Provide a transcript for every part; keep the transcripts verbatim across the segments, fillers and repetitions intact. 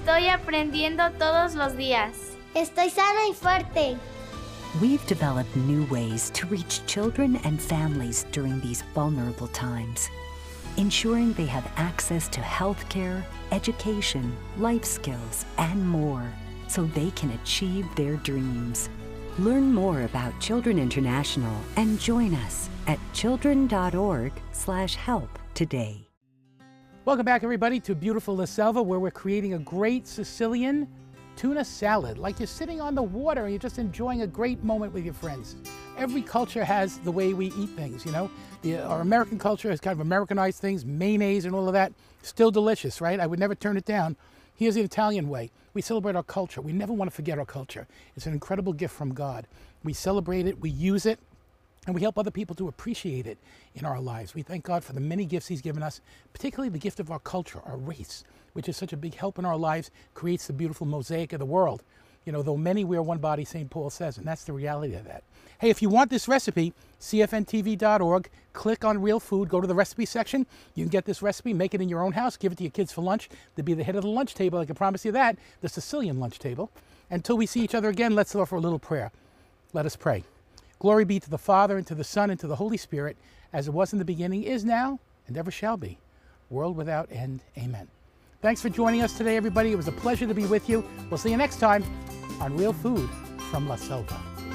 Estoy aprendiendo todos los días. Estoy sana y fuerte. We've developed new ways to reach children and families during these vulnerable times, ensuring they have access to health care, education, life skills, and more, so they can achieve their dreams. Learn more about Children International and join us at children.org slash help today. Welcome back, everybody, to beautiful La Selva, where we're creating a great Sicilian tuna salad, like you're sitting on the water and you're just enjoying a great moment with your friends. Every culture has the way we eat things, you know? The, our American culture has kind of Americanized things, mayonnaise and all of that. Still delicious, right? I would never turn it down. Here's the Italian way. We celebrate our culture. We never want to forget our culture. It's an incredible gift from God. We celebrate it, we use it, and we help other people to appreciate it in our lives. We thank God for the many gifts He's given us, particularly the gift of our culture, our race, which is such a big help in our lives, creates the beautiful mosaic of the world. You know, though many we are one body, Saint Paul says, and that's the reality of that. Hey, if you want this recipe, C F N T V dot org, click on Real Food, go to the recipe section. You can get this recipe, make it in your own house, give it to your kids for lunch. They'll be the head of the lunch table, I can promise you that, the Sicilian lunch table. Until we see each other again, let's offer a little prayer. Let us pray. Glory be to the Father, and to the Son, and to the Holy Spirit, as it was in the beginning, is now, and ever shall be, world without end. Amen. Thanks for joining us today, everybody. It was a pleasure to be with you. We'll see you next time on Real Food from La Selva.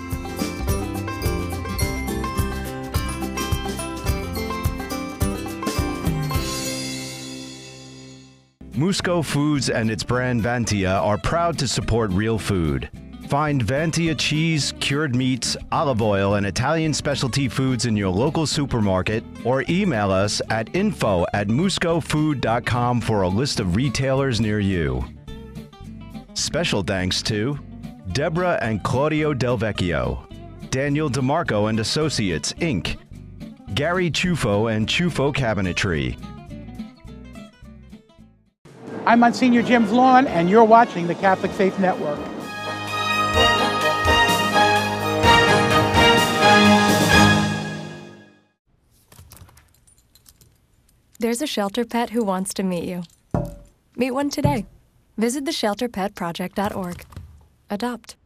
Musco Foods and its brand Vantia are proud to support Real Food. Find Vantia cheese, cured meats, olive oil, and Italian specialty foods in your local supermarket, or email us at info at musco food dot com for a list of retailers near you. Special thanks to Deborah and Claudio Del Vecchio, Daniel DeMarco and Associates, Incorporated, Gary Chufo and Chufo Cabinetry. I'm Monsignor Jim Vaughn, and you're watching the Catholic Faith Network. There's a shelter pet who wants to meet you. Meet one today. Visit the shelter pet project dot org. Adopt.